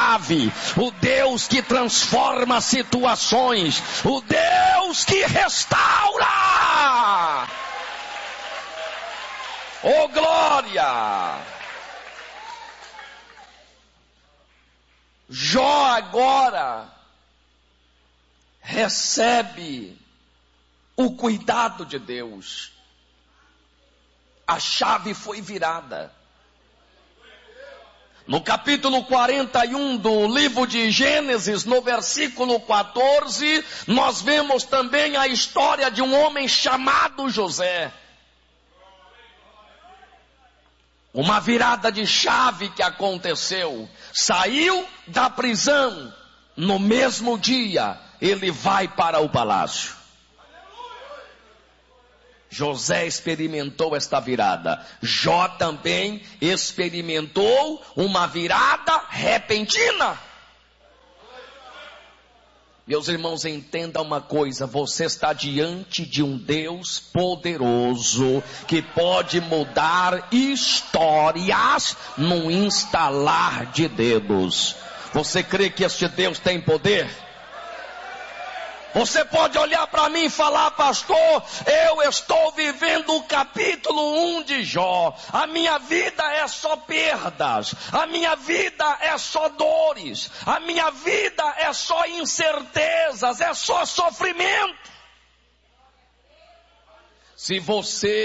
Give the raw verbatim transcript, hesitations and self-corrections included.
chave, o Deus que transforma situações, o Deus que restaura. Oh, glória! Jó agora recebe o cuidado de Deus. A chave foi virada. No capítulo quarenta e um do livro de Gênesis, no versículo quatorze, nós vemos também a história de um homem chamado José. Uma virada de chave que aconteceu. Saiu da prisão, no mesmo dia ele vai para o palácio. José experimentou esta virada. Jó também experimentou uma virada repentina. Meus irmãos, entenda uma coisa: você está diante de um Deus poderoso, que pode mudar histórias num instalar de dedos. Você crê que este Deus tem poder? Você pode olhar para mim e falar: pastor, eu estou vivendo o capítulo um de Jó. A minha vida é só perdas. A minha vida é só dores. A minha vida é só incertezas. É só sofrimento. Se você